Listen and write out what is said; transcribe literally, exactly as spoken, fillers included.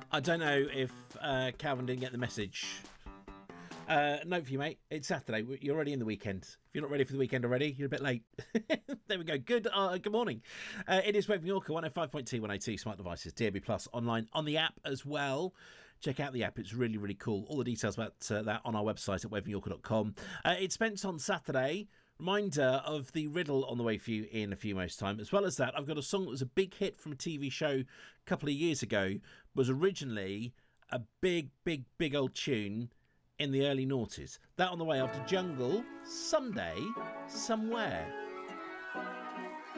I don't know if uh, Calvin didn't get the message. Uh, note for you, mate. It's Saturday. You're already in the weekend. If you're not ready for the weekend already, you're a bit late. There we go. Good uh, good morning. Uh, it is Waving Yorker, one oh five point two, one oh two smart devices, D A B plus, online on the app as well. Check out the app. It's really, really cool. All the details about uh, that on our website at waving yorker dot com. Uh, it's Spence on Saturday. Reminder of the riddle on the way for you in a few moments' time. As well as that, I've got a song that was a big hit from a T V show a couple of years ago. Was originally a big, big, big old tune in the early noughties. That on the way after Jungle, Someday, Somewhere.